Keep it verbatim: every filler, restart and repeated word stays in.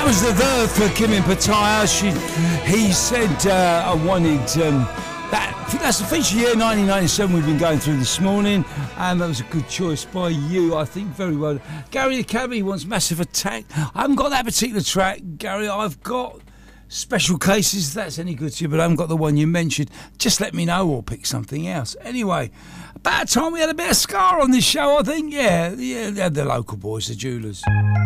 That was the verb for Kim and Pattaya. She, he said, uh, I wanted um, that. That's the feature year nineteen ninety-seven we've been going through this morning, and that was a good choice by you, I think. Very well. Gary the Cabbie wants Massive Attack. I haven't got that particular track, Gary. I've got Special Cases, if that's any good to you, but I haven't got the one you mentioned. Just let me know or pick something else. Anyway, about time we had a bit of ska on this show, I think. Yeah, yeah, they had the local boys, the Jewelers.